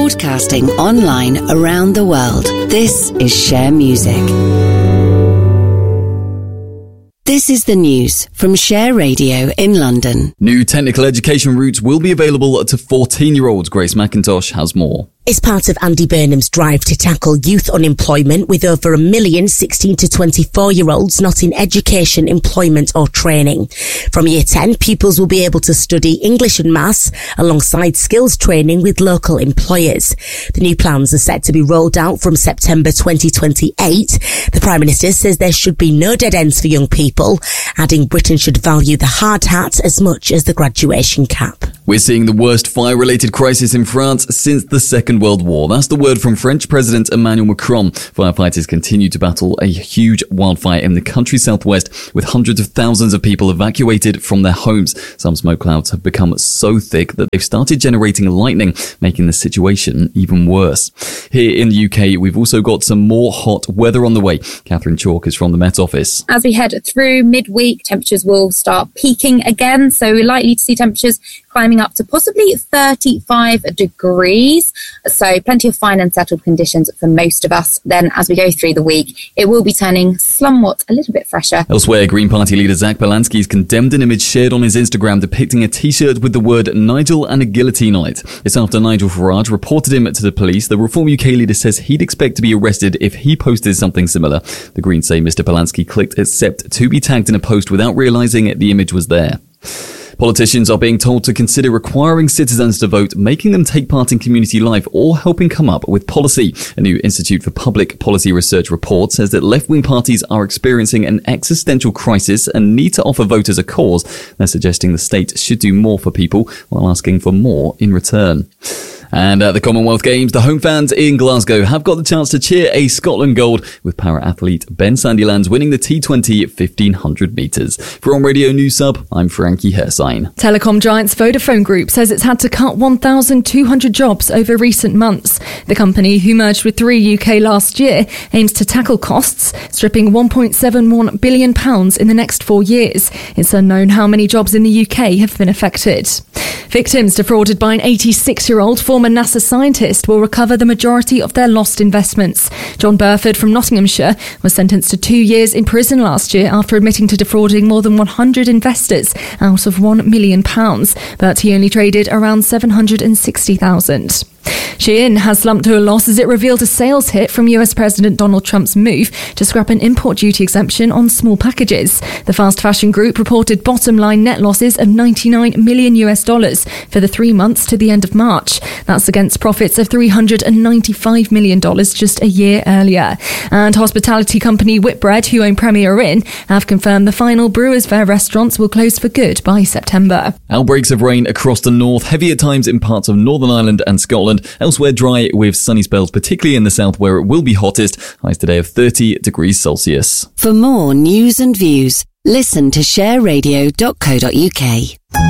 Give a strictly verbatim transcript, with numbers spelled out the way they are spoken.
Broadcasting online around the world. This is Share Music. This is the news from Share Radio in London. New technical education routes will be available to fourteen-year-olds. Grace McIntosh has more. It's part of Andy Burnham's drive to tackle youth unemployment, with over a million sixteen to twenty-four-year-olds not in education, employment or training. From year ten, pupils will be able to study English and maths alongside skills training with local employers. The new plans are set to be rolled out from September twenty twenty-eight. The Prime Minister says there should be no dead ends for young people, adding Britain should value the hard hat as much as the graduation cap. We're seeing the worst fire-related crisis in France since the Second World War. That's the word from French President Emmanuel Macron. Firefighters continue to battle a huge wildfire in the country's southwest, with hundreds of thousands of people evacuated from their homes. Some smoke clouds have become so thick that they've started generating lightning, making the situation even worse. Here in the U K, we've also got some more hot weather on the way. Catherine Chalk is from the Met Office. As we head through midweek, temperatures will start peaking again, so we're likely to see temperatures climbing up to possibly thirty-five degrees. So plenty of fine and settled conditions for most of us. Then as we go through the week, it will be turning somewhat a little bit fresher. Elsewhere, Green Party leader Zach Belansky has condemned an image shared on his Instagram depicting a t-shirt with the word Nigel and a guillotine on it. It's after Nigel Farage reported him to the police. The Reform U K leader says he'd expect to be arrested if he posted something similar. The Greens say Mister Belansky clicked accept to be tagged in a post without realising the image was there. Politicians are being told to consider requiring citizens to vote, making them take part in community life, or helping come up with policy. A new Institute for Public Policy Research report says that left-wing parties are experiencing an existential crisis and need to offer voters a cause. They're suggesting the state should do more for people while asking for more in return. And at the Commonwealth Games, the home fans in Glasgow have got the chance to cheer a Scotland gold, with para-athlete Ben Sandilands winning the T twenty fifteen hundred metres. For On Radio News Sub, I'm Frankie Hersine. Telecom giants Vodafone Group says it's had to cut one thousand two hundred jobs over recent months. The company, who merged with Three U K last year, aims to tackle costs, stripping one point seven one billion pounds in the next four years. It's unknown how many jobs in the U K have been affected. Victims defrauded by an eighty-six-year-old former NASA scientist will recover the majority of their lost investments. John Burford from Nottinghamshire was sentenced to two years in prison last year after admitting to defrauding more than one hundred investors out of one million pounds, but he only traded around seven hundred sixty thousand. Shein has slumped to a loss as it revealed a sales hit from U S President Donald Trump's move to scrap an import duty exemption on small packages. The fast fashion group reported bottom line net losses of ninety-nine million US dollars for the three months to the end of March. That's against profits of three hundred ninety-five million dollars just a year earlier. And hospitality company Whitbread, who own Premier Inn, have confirmed the final Brewers Fayre restaurants will close for good by September. Outbreaks of rain across the north, heavy at times in parts of Northern Ireland and Scotland. Elsewhere dry with sunny spells, particularly in the south where it will be hottest. Highs today of thirty degrees Celsius. For more news and views, listen to share radio dot co dot uk.